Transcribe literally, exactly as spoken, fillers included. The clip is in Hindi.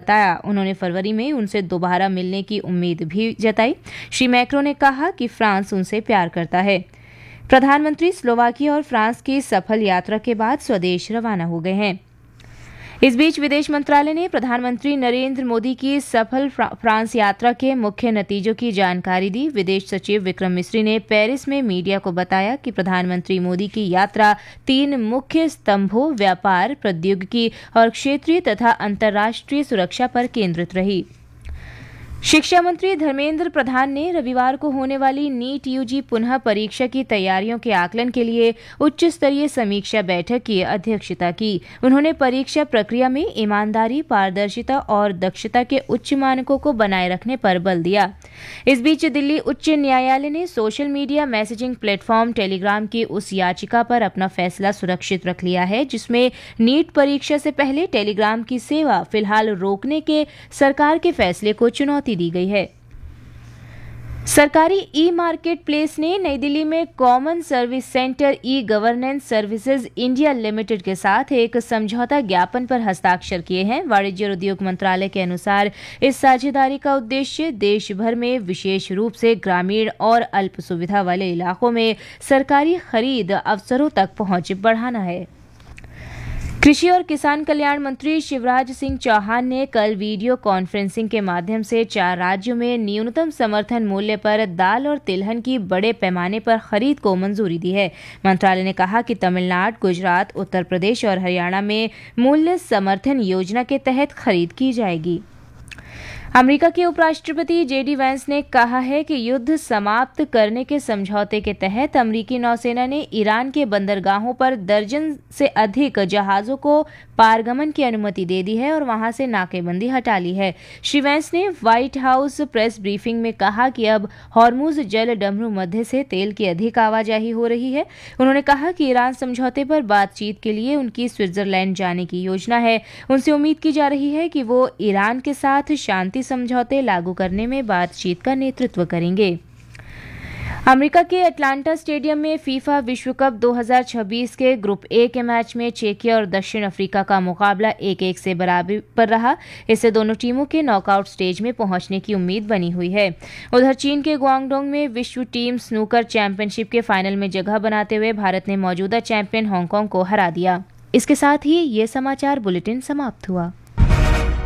बताया। उन्होंने फरवरी में उनसे दोबारा मिलने की उम्मीद भी जताई। श्री मैक्रों ने कहा कि फ्रांस उनसे प्यार करता है। प्रधानमंत्री स्लोवाकिया और फ्रांस की सफल यात्रा के बाद स्वदेश रवाना हो गए हैं। इस बीच विदेश मंत्रालय ने प्रधानमंत्री नरेंद्र मोदी की सफल फ्रांस यात्रा के मुख्य नतीजों की जानकारी दी। विदेश सचिव विक्रम मिस्री ने पेरिस में मीडिया को बताया कि प्रधानमंत्री मोदी की यात्रा तीन मुख्य स्तंभों व्यापार, प्रौद्योगिकी और क्षेत्रीय तथा अंतर्राष्ट्रीय सुरक्षा पर केंद्रित रही। शिक्षा मंत्री धर्मेंद्र प्रधान ने रविवार को होने वाली नीट यूजी पुनः परीक्षा की तैयारियों के आकलन के लिए उच्च स्तरीय समीक्षा बैठक की अध्यक्षता की। उन्होंने परीक्षा प्रक्रिया में ईमानदारी, पारदर्शिता और दक्षता के उच्च मानकों को बनाए रखने पर बल दिया। इस बीच दिल्ली उच्च न्यायालय ने social media messaging platform Telegram की उस याचिका पर अपना फैसला सुरक्षित रख लिया है जिसमें नीट परीक्षा से पहले टेलीग्राम की सेवा फिलहाल रोकने के सरकार के फैसले को चुनौती दी गई है। सरकारी ई मार्केट प्लेस ने नई दिल्ली में common service centre e governance services India limited के साथ एक समझौता ज्ञापन पर हस्ताक्षर किए हैं। वाणिज्य और उद्योग मंत्रालय के अनुसार इस साझेदारी का उद्देश्य देश भर में विशेष रूप से ग्रामीण और अल्प सुविधा वाले इलाकों में सरकारी खरीद अवसरों तक पहुंच बढ़ाना है। कृषि और किसान कल्याण मंत्री शिवराज सिंह चौहान ने कल वीडियो कॉन्फ्रेंसिंग के माध्यम से चार राज्यों में न्यूनतम समर्थन मूल्य पर दाल और तिलहन की बड़े पैमाने पर खरीद को मंजूरी दी है। मंत्रालय ने कहा कि तमिलनाडु, गुजरात, उत्तर प्रदेश और हरियाणा में मूल्य समर्थन योजना के तहत खरीद की जाएगी। अमेरिका के उपराष्ट्रपति जेडी वैंस ने कहा है कि युद्ध समाप्त करने के समझौते के तहत अमेरिकी नौसेना ने ईरान के बंदरगाहों पर दर्जन से अधिक जहाजों को पारगमन की अनुमति दे दी है और वहां से नाकेबंदी हटा ली है। श्री वैंस ने व्हाइट हाउस प्रेस ब्रीफिंग में कहा कि अब हॉर्मुज जल डमरू मध्य से तेल की अधिक आवाजाही हो रही है। उन्होंने कहा कि ईरान समझौते पर बातचीत के लिए उनकी स्विट्जरलैंड जाने की योजना है। उनसे उम्मीद की जा रही है कि वो ईरान के साथ शांति समझौते लागू करने में बातचीत का नेतृत्व करेंगे। अमेरिका के अटलांटा स्टेडियम में फीफा विश्व कप दो हज़ार छब्बीस के ग्रुप ए के मैच में चेकिया और दक्षिण अफ्रीका का मुकाबला एक एक से बराबरी पर रहा। इससे दोनों टीमों के नॉकआउट स्टेज में पहुंचने की उम्मीद बनी हुई है। उधर चीन के ग्वांगडोंग में विश्व टीम स्नूकर चैंपियनशिप के फाइनल में जगह बनाते हुए भारत ने मौजूदा चैंपियन हांगकांग को हरा दिया। इसके साथ ही ये समाचार बुलेटिन समाप्त हुआ।